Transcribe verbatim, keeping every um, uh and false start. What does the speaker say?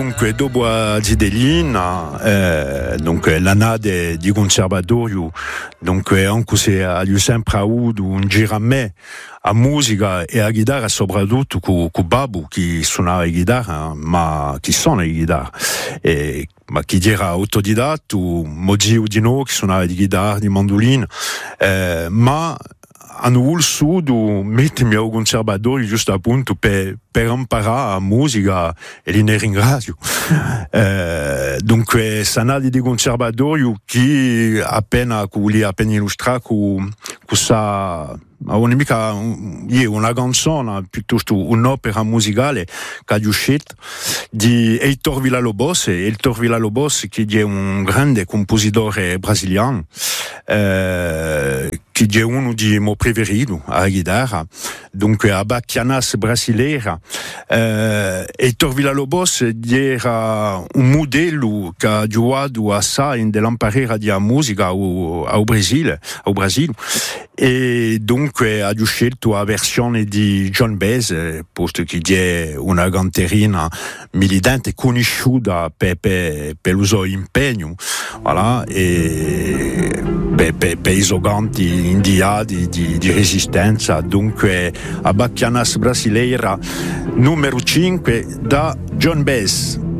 Dunque, dopo a Zidelina, eh, dunque, l'annata di conservatorio, dunque, anche se ha sempre avuto un giro a me, a musica e a chitarra, soprattutto con, con Babu, che suonava la chitarra, ma chi suona la chitarra, e, ma chi era autodidatto, Mozio di noi, che suonava di chitarra, di mandolino, eh, ma hanno voluto mettermi al conservatorio giusto appunto per, per imparare la musica e li ne ringrazio. Eh, dunque, sanali di conservatorio che appena, che appena illustrato con questa non mica una canzone, piuttosto un'opera musicale che è uscita di Heitor Villa-Lobos, e Heitor Villa-Lobos che è un grande compositore brasiliano, eh, che è uno dei miei preferiti alla chitarra, dunque a bacchianas brasileira. Eh, Heitor Villa-Lobos era un modello che ha giocato assai nell'imparare di musica al, al Brasile, al Brasile, e dunque ha scelto la versione di John Baez, posto che è una canterina militante conosciuta per, per, per il suo impegno, voilà, e per, per, per i sloganti indiani di, di resistenza. Dunque a bacchianas brasileira numero cinque da John Baez.